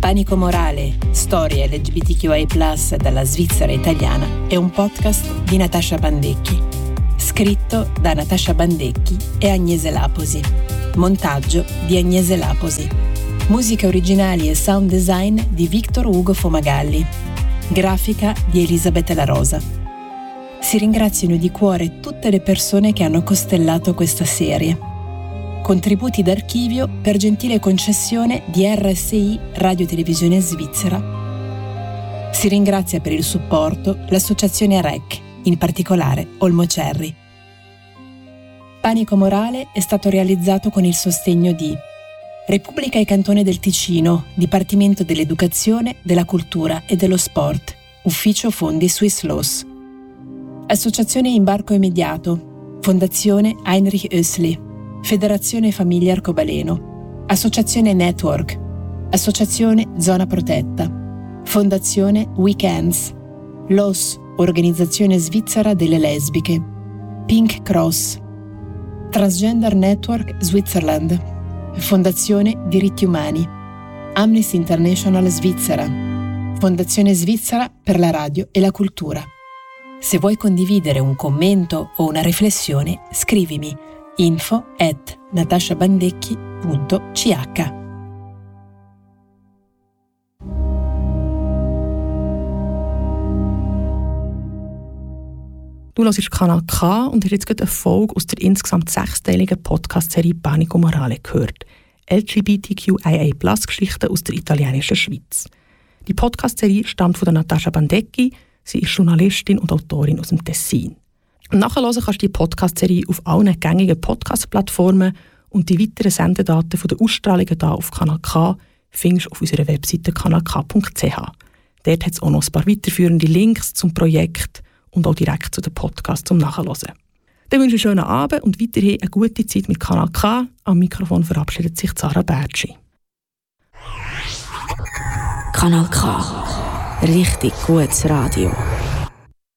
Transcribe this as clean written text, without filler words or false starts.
Panico Morale, storie LGBTQI+, dalla Svizzera italiana, è un podcast di Natascia Bandecchi. Scritto da Natascia Bandecchi e Agnese Laposi. Montaggio di Agnese Laposi. Musiche originali e sound design di Victor Ugo Fomagalli. Grafica di Elisabetta La Rosa. Si ringraziano di cuore tutte le persone che hanno costellato questa serie. Contributi d'archivio per gentile concessione di RSI Radio Televisione Svizzera. Si ringrazia per il supporto l'associazione REC, in particolare Olmo Cerri. Panico Morale è stato realizzato con il sostegno di Repubblica e Cantone del Ticino, Dipartimento dell'Educazione, della Cultura e dello Sport, Ufficio Fondi Swiss Laws. Associazione Imbarco Immediato, Fondazione Heinrich Oessli, Federazione Famiglia Arcobaleno, Associazione Network, Associazione Zona Protetta, Fondazione Weekends, LOS, Organizzazione Svizzera delle Lesbiche, Pink Cross, Transgender Network Switzerland, Fondazione Diritti Umani, Amnesty International Svizzera, Fondazione Svizzera per la Radio e la Cultura. Se vuoi condividere un commento o una riflessione, scrivimi info@natasciabandecchi.ch. Du hörst Kanal K und hast jetzt gerade eine Folge aus der insgesamt 6-teiligen Podcast-Serie Panico Morale gehört. LGBTQIA+-Geschichten aus der italienischen Schweiz. Die Podcast-Serie stammt von der Natascia Bandecchi. Sie ist Journalistin und Autorin aus dem Tessin. Nachhören kannst du die Podcast-Serie auf allen gängigen Podcast-Plattformen und die weiteren Sendedaten von der Ausstrahlungen hier auf Kanal K findest du auf unserer Webseite kanalk.ch. Dort hat es auch noch ein paar weiterführende Links zum Projekt und auch direkt zu den Podcasts zum Nachhören. Dann wünsche ich einen schönen Abend und weiterhin eine gute Zeit mit Kanal K. Am Mikrofon verabschiedet sich Sarah Bertschi. Kanal K. Richtig gutes Radio.